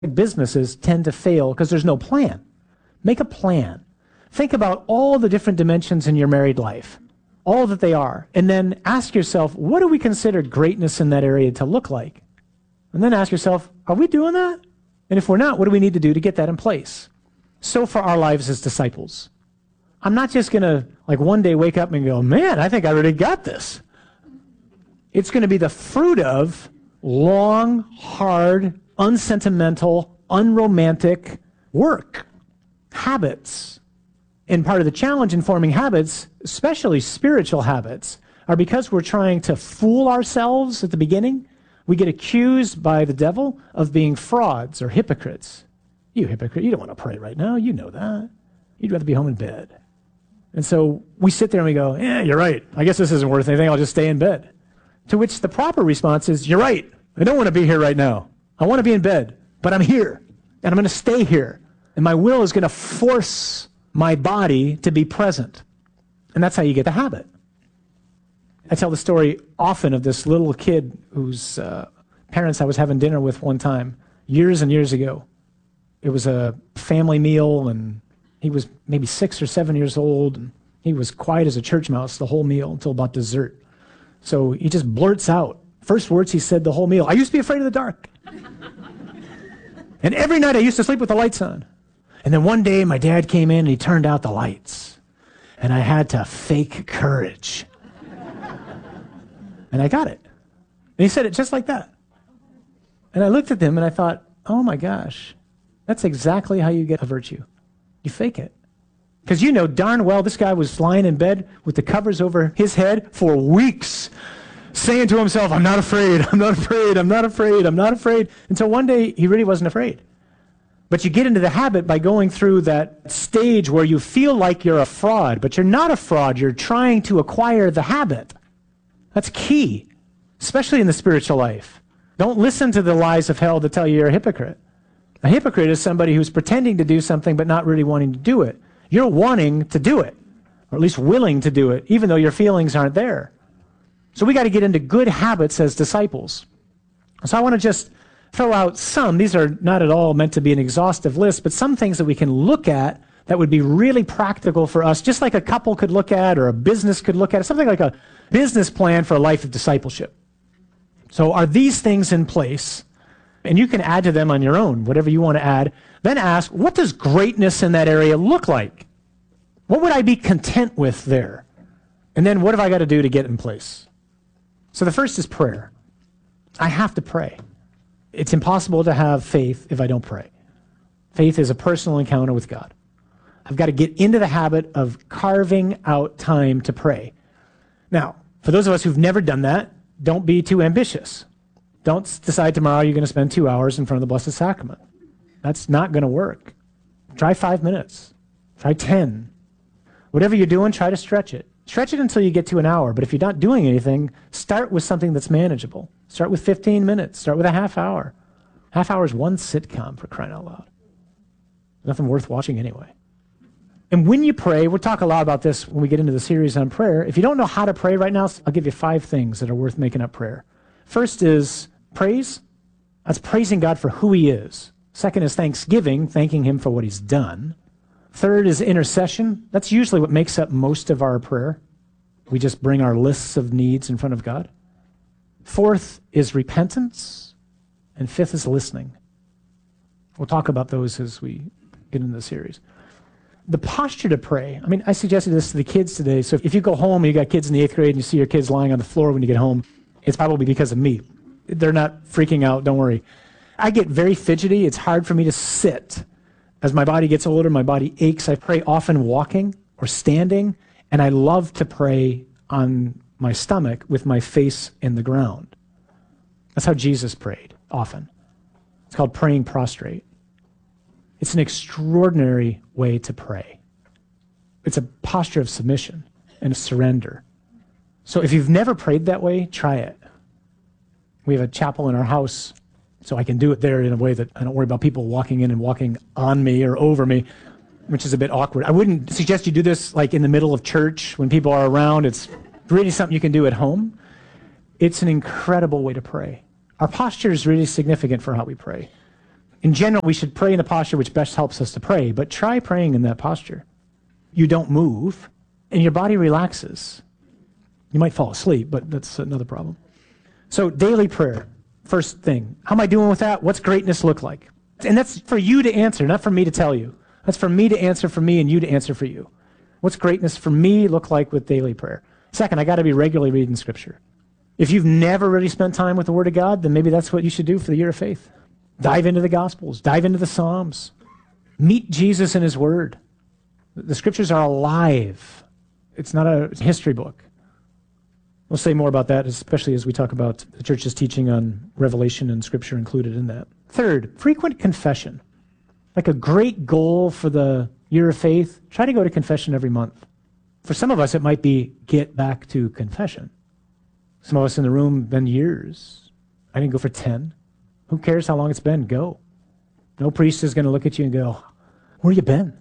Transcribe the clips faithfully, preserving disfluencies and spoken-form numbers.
Businesses tend to fail because there's no plan. Make a plan. Think about all the different dimensions in your married life, all that they are, and then ask yourself, what do we consider greatness in that area to look like? And then ask yourself, are we doing that? And if we're not, what do we need to do to get that in place? So for our lives as disciples, I'm not just going to like one day wake up and go, man, I think I already got this. It's going to be the fruit of long, hard, unsentimental, unromantic work, habits. And part of the challenge in forming habits, especially spiritual habits, are because we're trying to fool ourselves at the beginning, we get accused by the devil of being frauds or hypocrites. You hypocrite, you don't want to pray right now, you know that. You'd rather be home in bed. And so we sit there and we go, yeah, you're right. I guess this isn't worth anything, I'll just stay in bed. To which the proper response is, you're right. I don't want to be here right now. I want to be in bed, but I'm here, and I'm going to stay here. And my will is going to force my body to be present. And that's how you get the habit. I tell the story often of this little kid whose uh, parents I was having dinner with one time, years and years ago. It was a family meal, and he was maybe six or seven years old, and he was quiet as a church mouse the whole meal until about dessert. So he just blurts out, first words he said the whole meal, I used to be afraid of the dark. And every night I used to sleep with the lights on. And then one day my dad came in and he turned out the lights. And I had to fake courage. And I got it. And he said it just like that. And I looked at him and I thought, oh my gosh, that's exactly how you get a virtue. You fake it. Because you know darn well this guy was lying in bed with the covers over his head for weeks, saying to himself, I'm not afraid, I'm not afraid, I'm not afraid, I'm not afraid, until one day he really wasn't afraid. But you get into the habit by going through that stage where you feel like you're a fraud, but you're not a fraud, you're trying to acquire the habit. That's key, especially in the spiritual life. Don't listen to the lies of hell that tell you you're a hypocrite. A hypocrite is somebody who's pretending to do something but not really wanting to do it. You're wanting to do it, or at least willing to do it, even though your feelings aren't there. So we got to get into good habits as disciples. So I want to just throw out some. These are not at all meant to be an exhaustive list, but some things that we can look at that would be really practical for us, just like a couple could look at or a business could look at, something like a business plan for a life of discipleship. So are these things in place? And you can add to them on your own, whatever you want to add. Then ask, what does greatness in that area look like? What would I be content with there? And then what have I got to do to get in place? So the first is prayer. I have to pray. It's impossible to have faith if I don't pray. Faith is a personal encounter with God. I've got to get into the habit of carving out time to pray. Now, for those of us who've never done that, don't be too ambitious. Don't decide tomorrow you're going to spend two hours in front of the Blessed Sacrament. That's not going to work. Try five minutes. Try ten. Whatever you're doing, try to stretch it. Stretch it until you get to an hour, but if you're not doing anything, start with something that's manageable. Start with fifteen minutes. Start with a half hour. Half hour is one sitcom, for crying out loud. Nothing worth watching anyway. And when you pray, we'll talk a lot about this when we get into the series on prayer. If you don't know how to pray right now, I'll give you five things that are worth making up prayer. First is praise. That's praising God for who he is. Second is thanksgiving, thanking him for what he's done. Third is intercession. That's usually what makes up most of our prayer. We just bring our lists of needs in front of God. Fourth is repentance. And fifth is listening. We'll talk about those as we get into the series. The posture to pray. I mean, I suggested this to the kids today. So if you go home and you got kids in the eighth grade and you see your kids lying on the floor when you get home, it's probably because of me. They're not freaking out, don't worry. I get very fidgety. It's hard for me to sit. As my body gets older, my body aches. I pray often walking or standing, and I love to pray on my stomach with my face in the ground. That's how Jesus prayed often. It's called praying prostrate. It's an extraordinary way to pray. It's a posture of submission and surrender. So if you've never prayed that way, try it. We have a chapel in our house, so I can do it there in a way that I don't worry about people walking in and walking on me or over me, which is a bit awkward. I wouldn't suggest you do this like in the middle of church when people are around. It's really something you can do at home. It's an incredible way to pray. Our posture is really significant for how we pray. In general, we should pray in the posture which best helps us to pray, but try praying in that posture. You don't move, and your body relaxes. You might fall asleep, but that's another problem. So daily prayer, first thing. How am I doing with that? What's greatness look like? And that's for you to answer, not for me to tell you. That's for me to answer for me and you to answer for you. What's greatness for me look like with daily prayer? Second, I got to be regularly reading Scripture. If you've never really spent time with the Word of God, then maybe that's what you should do for the year of faith. Dive into the Gospels. Dive into the Psalms. Meet Jesus in His Word. The Scriptures are alive. It's not a history book. We'll say more about that, especially as we talk about the church's teaching on Revelation and Scripture included in that. Third, frequent confession. Like a great goal for the year of faith, try to go to confession every month. For some of us, it might be get back to confession. Some of us in the room, been years. I didn't go for ten. Who cares how long it's been? Go. No priest is going to look at you and go, where you been?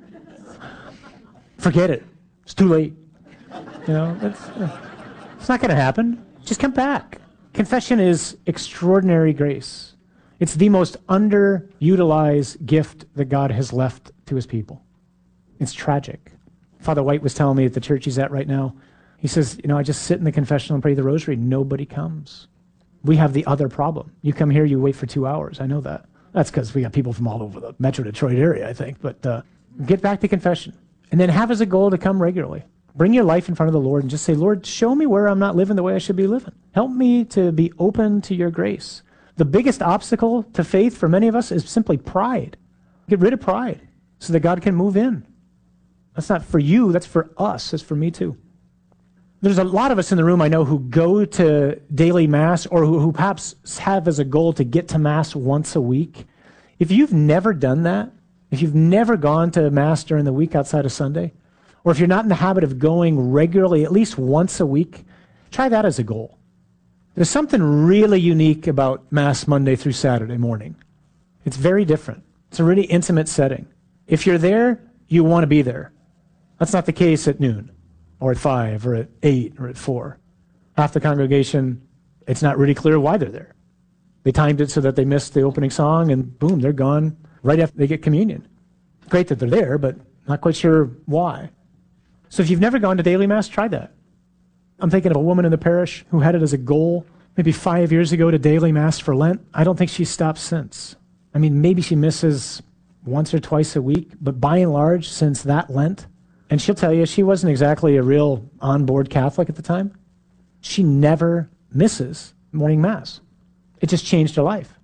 Forget it. It's too late. You know, it's, it's not going to happen. Just come back. Confession is extraordinary grace. It's the most underutilized gift that God has left to His people. It's tragic. Father White was telling me at the church he's at right now, he says, you know, I just sit in the confessional and pray the rosary. Nobody comes. We have the other problem. You come here, you wait for two hours. I know that. That's because we got people from all over the Metro Detroit area, I think. But uh, get back to confession. And then have as a goal to come regularly. Bring your life in front of the Lord and just say, Lord, show me where I'm not living the way I should be living. Help me to be open to your grace. The biggest obstacle to faith for many of us is simply pride. Get rid of pride so that God can move in. That's not for you, that's for us, that's for me too. There's a lot of us in the room I know who go to daily Mass or who, who perhaps have as a goal to get to Mass once a week. If you've never done that, if you've never gone to Mass during the week outside of Sunday, or if you're not in the habit of going regularly at least once a week, try that as a goal. There's something really unique about Mass Monday through Saturday morning. It's very different. It's a really intimate setting. If you're there, you want to be there. That's not the case at noon, or at five, or at eight, or at four. Half the congregation, it's not really clear why they're there. They timed it so that they missed the opening song, and boom, they're gone right after they get communion. Great that they're there, but not quite sure why. So if you've never gone to daily Mass, try that. I'm thinking of a woman in the parish who had it as a goal maybe five years ago to daily Mass for Lent. I don't think she's stopped since. I mean, maybe she misses once or twice a week, but by and large, since that Lent, and she'll tell you she wasn't exactly a real on-board Catholic at the time, she never misses morning Mass. It just changed her life.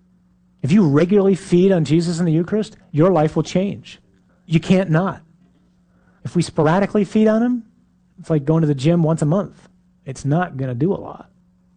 If you regularly feed on Jesus in the Eucharist, your life will change. You can't not. If we sporadically feed on Him, it's like going to the gym once a month. It's not going to do a lot.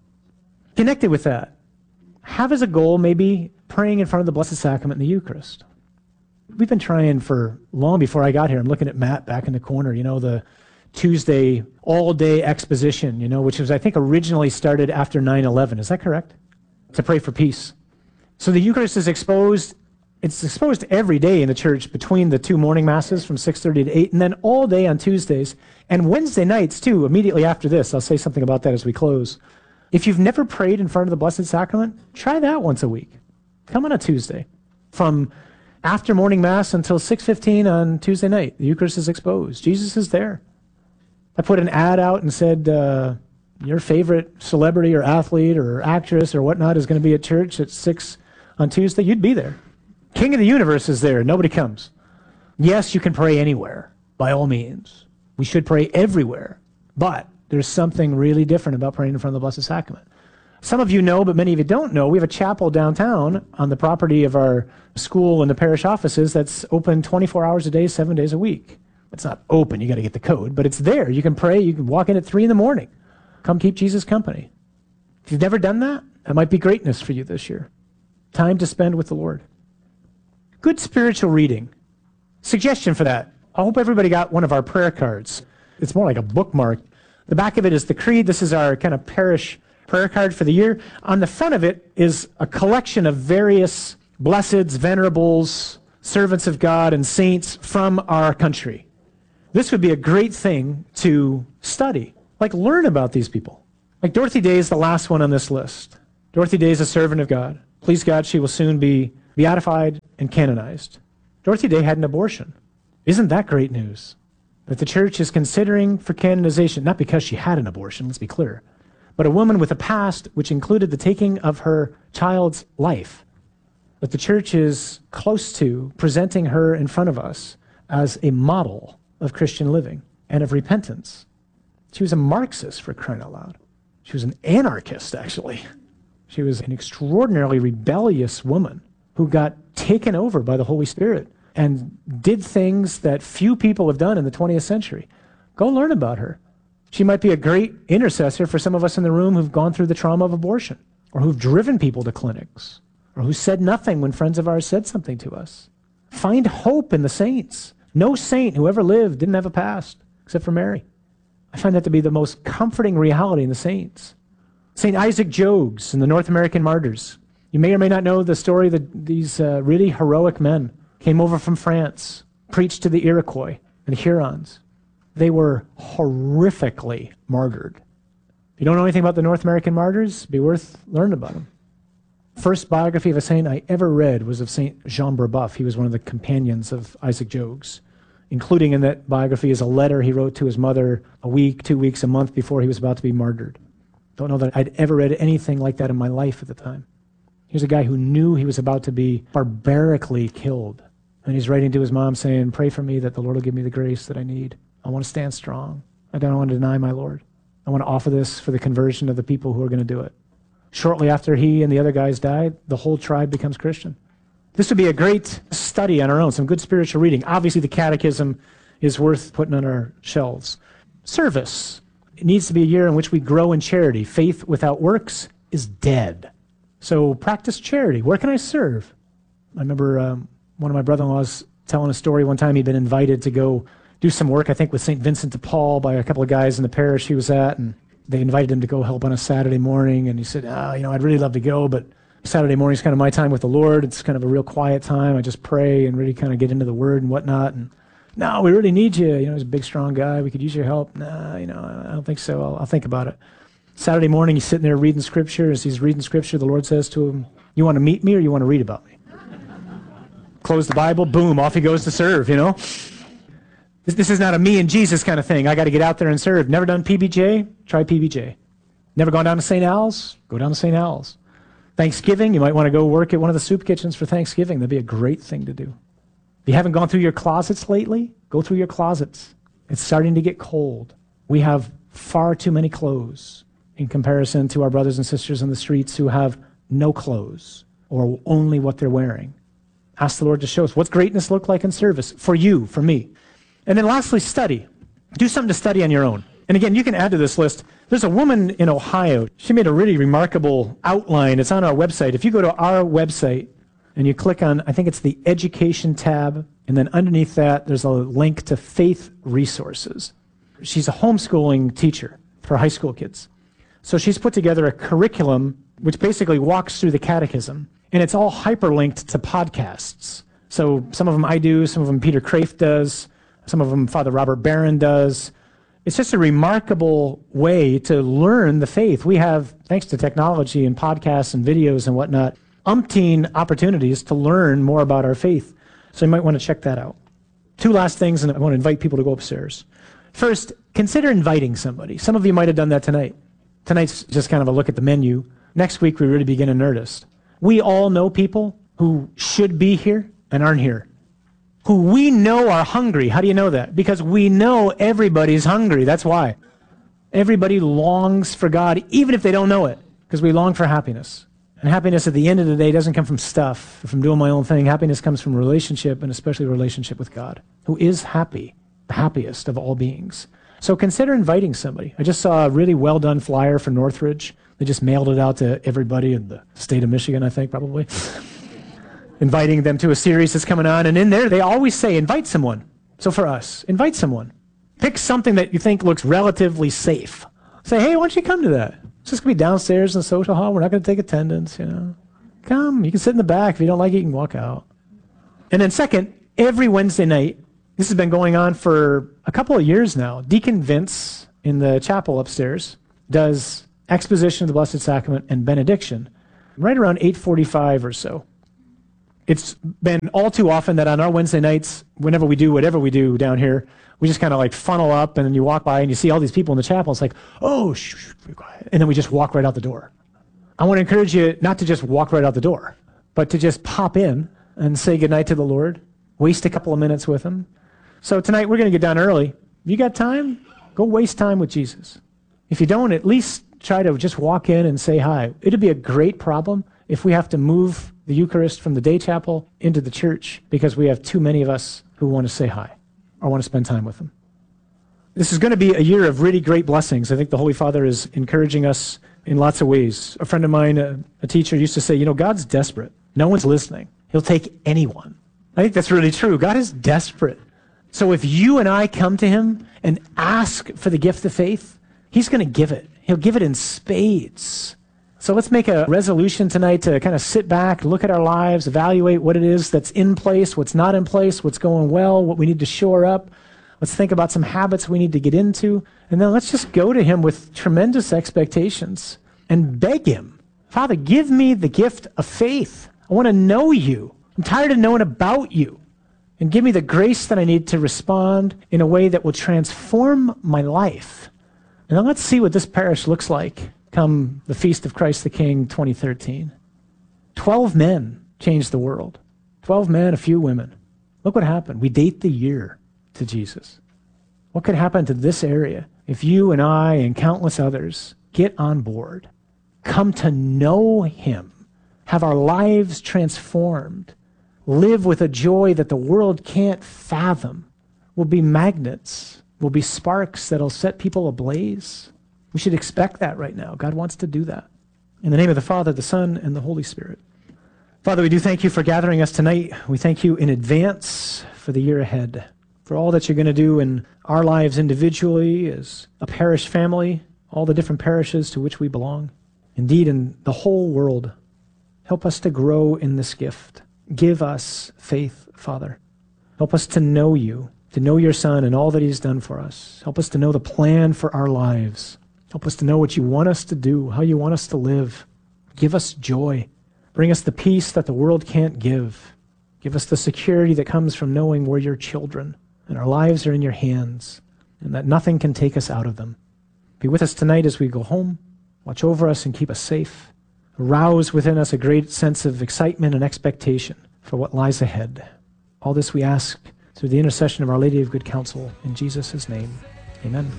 Connected with that, have as a goal maybe praying in front of the Blessed Sacrament in the Eucharist. We've been trying for long before I got here. I'm looking at Matt back in the corner, you know, the Tuesday all-day exposition, you know, which was, I think, originally started after nine eleven. Is that correct? To pray for peace. So the Eucharist is exposed. It's exposed every day in the church between the two morning Masses from six thirty to eight, and then all day on Tuesdays, and Wednesday nights, too, immediately after this. I'll say something about that as we close. If you've never prayed in front of the Blessed Sacrament, try that once a week. Come on a Tuesday. From after morning Mass until six fifteen on Tuesday night, the Eucharist is exposed. Jesus is there. I put an ad out and said, uh, your favorite celebrity or athlete or actress or whatnot is going to be at church at six on Tuesday. You'd be there. King of the universe is there. Nobody comes. Yes, you can pray anywhere, by all means. We should pray everywhere. But there's something really different about praying in front of the Blessed Sacrament. Some of you know, but many of you don't know, we have a chapel downtown on the property of our school and the parish offices that's open twenty-four hours a day, seven days a week. It's not open, you got to get the code, but it's there. You can pray, you can walk in at three in the morning. Come keep Jesus company. If you've never done that, that might be greatness for you this year. Time to spend with the Lord. Good spiritual reading. Suggestion for that. I hope everybody got one of our prayer cards. It's more like a bookmark. The back of it is the Creed. This is our kind of parish prayer card for the year. On the front of it is a collection of various blesseds, venerables, servants of God, and saints from our country. This would be a great thing to study. Like, learn about these people. Like Dorothy Day is the last one on this list. Dorothy Day is a servant of God. Please God, she will soon be beatified and canonized. Dorothy Day had an abortion. Isn't that great news? That the church is considering for canonization, not because she had an abortion, let's be clear, but a woman with a past which included the taking of her child's life. But the church is close to presenting her in front of us as a model of Christian living and of repentance. She was a Marxist, for crying out loud. She was an anarchist, actually. She was an extraordinarily rebellious woman who got taken over by the Holy Spirit and did things that few people have done in the twentieth century. Go learn about her. She might be a great intercessor for some of us in the room who've gone through the trauma of abortion, or who've driven people to clinics, or who said nothing when friends of ours said something to us. Find hope in the saints. No saint who ever lived didn't have a past, except for Mary. I find that to be the most comforting reality in the saints. Saint Isaac Jogues and the North American martyrs. You may or may not know the story that these uh, really heroic men came over from France, preached to the Iroquois and the Hurons. They were horrifically martyred. If you don't know anything about the North American martyrs, it'd be worth learning about them. First biography of a saint I ever read was of Saint Jean Brebeuf. He was one of the companions of Isaac Jogues. Including in that biography is a letter he wrote to his mother a week, two weeks, a month before he was about to be martyred. Don't know that I'd ever read anything like that in my life at the time. Here's a guy who knew he was about to be barbarically killed. And he's writing to his mom saying, pray for me that the Lord will give me the grace that I need. I want to stand strong. I don't want to deny my Lord. I want to offer this for the conversion of the people who are going to do it. Shortly after he and the other guys died, the whole tribe becomes Christian. This would be a great study on our own, some good spiritual reading. Obviously, the catechism is worth putting on our shelves. Service. It needs to be a year in which we grow in charity. Faith without works is dead. So practice charity. Where can I serve? I remember um, one of my brother-in-laws telling a story one time. He'd been invited to go do some work, I think, with Saint Vincent de Paul by a couple of guys in the parish he was at, and they invited him to go help on a Saturday morning, and he said, oh, you know, I'd really love to go, but Saturday morning is kind of my time with the Lord. It's kind of a real quiet time. I just pray and really kind of get into the Word and whatnot. And no, we really need you. You know, he's a big, strong guy. We could use your help. Nah, you know, I don't think so. I'll, I'll think about it. Saturday morning, he's sitting there reading Scripture. As he's reading Scripture, the Lord says to him, you want to meet me or you want to read about me? Close the Bible, boom, off he goes to serve, you know? This, this is not a me and Jesus kind of thing. I got to get out there and serve. Never done P B J? Try P B J. Never gone down to Saint Al's? Go down to Saint Al's. Thanksgiving, you might want to go work at one of the soup kitchens for Thanksgiving. That'd be a great thing to do. If you haven't gone through your closets lately, go through your closets. It's starting to get cold. We have far too many clothes in comparison to our brothers and sisters on the streets who have no clothes or only what they're wearing. Ask the Lord to show us what's greatness look like in service for you, for me. And then lastly, study. Do something to study on your own. And again, you can add to this list. There's a woman in Ohio. She made a really remarkable outline. It's on our website. If you go to our website and you click on, I think it's the Education tab, and then underneath that, there's a link to Faith Resources. She's a homeschooling teacher for high school kids. So she's put together a curriculum which basically walks through the catechism, and it's all hyperlinked to podcasts. So some of them I do, some of them Peter Kraft does, some of them Father Robert Barron does. It's just a remarkable way to learn the faith. We have, thanks to technology and podcasts and videos and whatnot, umpteen opportunities to learn more about our faith. So you might want to check that out. Two last things, and I want to invite people to go upstairs. First, consider inviting somebody. Some of you might have done that tonight. Tonight's just kind of a look at the menu. Next week, we really begin in earnest. We all know people who should be here and aren't here, who we know are hungry. How do you know that? Because we know everybody's hungry. That's why. Everybody longs for God, even if they don't know it, because we long for happiness. And happiness at the end of the day doesn't come from stuff, from doing my own thing. Happiness comes from relationship, and especially relationship with God, who is happy, the happiest of all beings. So consider inviting somebody. I just saw a really well-done flyer for Northridge. They just mailed it out to everybody in the state of Michigan, I think, probably. Inviting them to a series that's coming on. And in there, they always say, invite someone. So for us, invite someone. Pick something that you think looks relatively safe. Say, hey, why don't you come to that? It's just going to be downstairs in the social hall. We're not going to take attendance, you know. Come. You can sit in the back. If you don't like it, you can walk out. And then second, every Wednesday night, this has been going on for a couple of years now. Deacon Vince in the chapel upstairs does exposition of the Blessed Sacrament and benediction right around eight forty-five or so. It's been all too often that on our Wednesday nights, whenever we do whatever we do down here, we just kind of like funnel up, and then you walk by and you see all these people in the chapel. It's like, oh, shh, shh, be quiet. And then we just walk right out the door. I want to encourage you not to just walk right out the door, but to just pop in and say goodnight to the Lord, waste a couple of minutes with him. So tonight we're going to get done early. If you got time, go waste time with Jesus. If you don't, at least try to just walk in and say hi. It'd be a great problem if we have to move the Eucharist from the day chapel into the church because we have too many of us who want to say hi or want to spend time with him. This is going to be a year of really great blessings. I think the Holy Father is encouraging us in lots of ways. A friend of mine, a, a teacher, used to say, you know, God's desperate. No one's listening. He'll take anyone. I think that's really true. God is desperate. So if you and I come to him and ask for the gift of faith, he's going to give it. He'll give it in spades. So let's make a resolution tonight to kind of sit back, look at our lives, evaluate what it is that's in place, what's not in place, what's going well, what we need to shore up. Let's think about some habits we need to get into. And then let's just go to him with tremendous expectations and beg him, Father, give me the gift of faith. I want to know you. I'm tired of knowing about you. And give me the grace that I need to respond in a way that will transform my life. And then let's see what this parish looks like come the Feast of Christ the King twenty thirteen. Twelve men changed the world. Twelve men, a few women. Look what happened. We date the year to Jesus. What could happen to this area if you and I and countless others get on board, come to know him, have our lives transformed, live with a joy that the world can't fathom? We'll be magnets. We'll be sparks that'll set people ablaze. We should expect that right now. God wants to do that. In the name of the Father, the Son, and the Holy Spirit. Father, we do thank you for gathering us tonight. We thank you in advance for the year ahead, for all that you're going to do in our lives individually, as a parish family, all the different parishes to which we belong. Indeed, in the whole world. Help us to grow in this gift. Give us faith, Father. Help us to know you, to know your Son and all that he's done for us. Help us to know the plan for our lives. Help us to know what you want us to do, how you want us to live. Give us joy. Bring us the peace that the world can't give. Give us the security that comes from knowing we're your children and our lives are in your hands and that nothing can take us out of them. Be with us tonight as we go home. Watch over us and keep us safe. Arouse within us a great sense of excitement and expectation for what lies ahead. All this we ask through the intercession of Our Lady of Good Counsel. In Jesus' name, amen.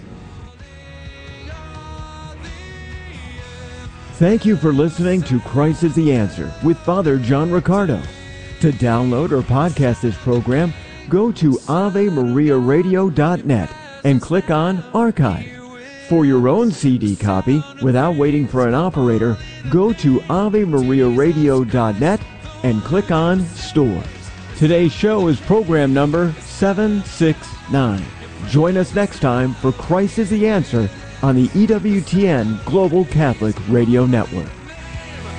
Thank you for listening to Christ is the Answer with Father John Riccardo. To download or podcast this program, go to ave maria radio dot net and click on Archive. For your own C D copy, without waiting for an operator, go to ave maria radio dot net and click on Store. Today's show is program number seven sixty-nine. Join us next time for Christ is the Answer on the E W T N Global Catholic Radio Network.